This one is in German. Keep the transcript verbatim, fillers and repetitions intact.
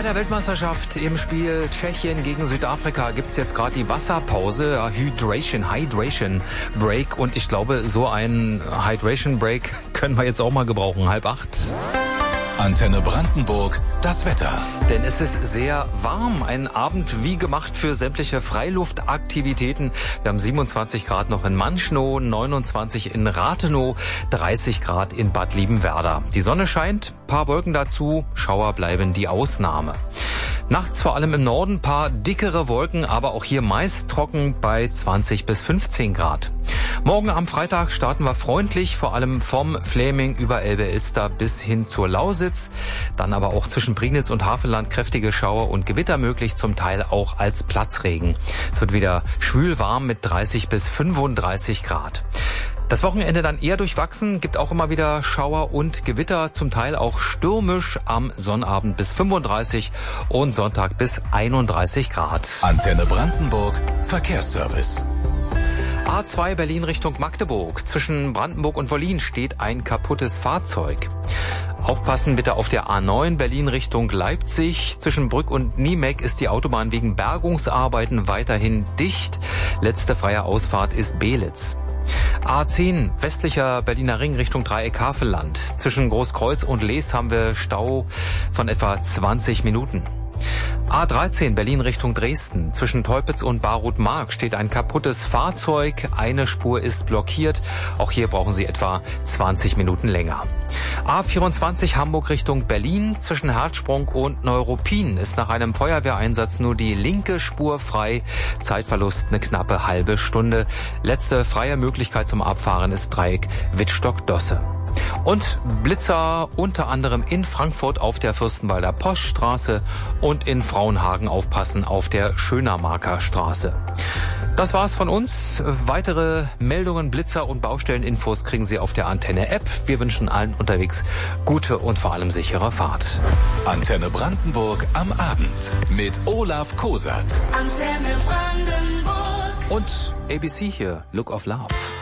der Weltmeisterschaft im Spiel Tschechien gegen Südafrika gibt's jetzt gerade die Wasserpause, Hydration, Hydration Break. Und ich glaube, so einen Hydration Break können wir jetzt auch mal gebrauchen. Halb acht. Antenne Brandenburg, das Wetter. Denn es ist sehr warm. Ein Abend wie gemacht für sämtliche Freiluftaktivitäten. Wir haben siebenundzwanzig Grad noch in Manschnow, neunundzwanzig in Rathenow, dreißig Grad in Bad Liebenwerda. Die Sonne scheint, paar Wolken dazu, Schauer bleiben die Ausnahme. Nachts vor allem im Norden paar dickere Wolken, aber auch hier meist trocken bei zwanzig bis fünfzehn Grad. Morgen am Freitag starten wir freundlich, vor allem vom Fläming über Elbe-Elster bis hin zur Lausitz. Dann aber auch zwischen Prignitz und Havelland kräftige Schauer und Gewitter möglich, zum Teil auch als Platzregen. Es wird wieder schwül warm mit dreißig bis fünfunddreißig Grad. Das Wochenende dann eher durchwachsen, gibt auch immer wieder Schauer und Gewitter, zum Teil auch stürmisch am Sonnabend bis fünfunddreißig und Sonntag bis einunddreißig Grad. Antenne Brandenburg, Verkehrsservice. A zwei Berlin Richtung Magdeburg. Zwischen Brandenburg und Wollin steht ein kaputtes Fahrzeug. Aufpassen bitte auf der A neun Berlin Richtung Leipzig. Zwischen Brück und Niemeck ist die Autobahn wegen Bergungsarbeiten weiterhin dicht. Letzte freie Ausfahrt ist Belitz. A zehn westlicher Berliner Ring Richtung Dreieck Havelland. Zwischen Großkreuz und Lees haben wir Stau von etwa zwanzig Minuten. A dreizehn Berlin Richtung Dresden. Zwischen Teupitz und Barut-Mark steht ein kaputtes Fahrzeug. Eine Spur ist blockiert. Auch hier brauchen Sie etwa zwanzig Minuten länger. A vierundzwanzig Hamburg Richtung Berlin. Zwischen Herzsprung und Neuruppin ist nach einem Feuerwehreinsatz nur die linke Spur frei. Zeitverlust eine knappe halbe Stunde. Letzte freie Möglichkeit zum Abfahren ist Dreieck Wittstock-Dosse. Und Blitzer unter anderem in Frankfurt auf der Fürstenwalder Poststraße und in Frauenhagen aufpassen auf der Schönermarker Straße. Das war's von uns. Weitere Meldungen, Blitzer und Baustelleninfos kriegen Sie auf der Antenne-App. Wir wünschen allen unterwegs gute und vor allem sichere Fahrt. Antenne Brandenburg am Abend mit Olaf Kosat. Antenne Brandenburg. Und A B C hier, Look of Love.